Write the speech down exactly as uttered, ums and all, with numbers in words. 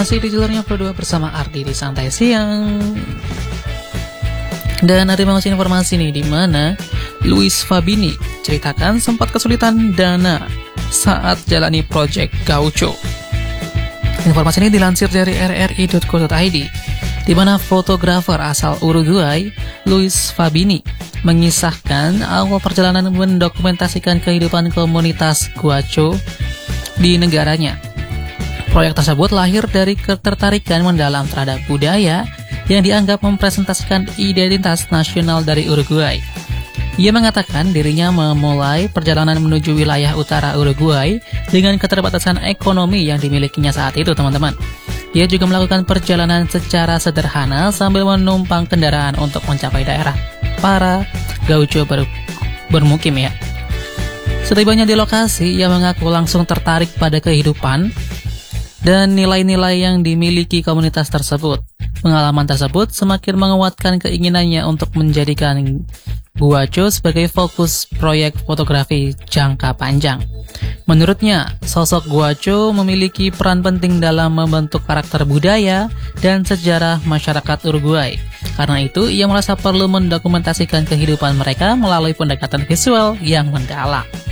Masih di jalurnya berdua bersama Ardi di Santai Siang. Dan ada masih informasi nih, di mana Luis Fabini ceritakan sempat kesulitan dana saat jalani proyek Gaucho. Informasi ini dilansir dari r r i dot co dot i d, di mana fotografer asal Uruguay, Luis Fabini, mengisahkan awal perjalanan mendokumentasikan kehidupan komunitas Gaucho di negaranya. Proyek tersebut lahir dari ketertarikan mendalam terhadap budaya yang dianggap mempresentasikan identitas nasional dari Uruguay. Ia mengatakan dirinya memulai perjalanan menuju wilayah utara Uruguay dengan keterbatasan ekonomi yang dimilikinya saat itu, teman-teman. Ia juga melakukan perjalanan secara sederhana sambil menumpang kendaraan untuk mencapai daerah para Gaucho ber bermukim ya. Setibanya di lokasi, ia mengaku langsung tertarik pada kehidupan dan nilai-nilai yang dimiliki komunitas tersebut. Pengalaman tersebut semakin menguatkan keinginannya untuk menjadikan Gaucho sebagai fokus proyek fotografi jangka panjang. Menurutnya, sosok Gaucho memiliki peran penting dalam membentuk karakter budaya dan sejarah masyarakat Uruguay. Karena itu, ia merasa perlu mendokumentasikan kehidupan mereka melalui pendekatan visual yang mendalam.